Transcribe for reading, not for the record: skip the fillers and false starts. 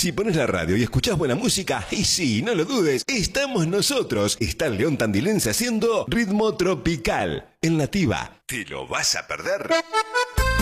Si pones la radio y escuchás buena música, y sí, no lo dudes, estamos nosotros. Está el León Tandilense haciendo Ritmo Tropical. En Nativa. ¿Te lo vas a perder?